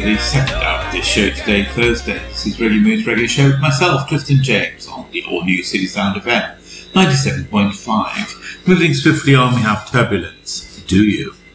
the second hour of this show today, Thursday. This is Radio Moon's radio show with myself, Clifton James, on the all-new City Sound FM 97.5. Moving swiftly on, we have Turbulence. Do You?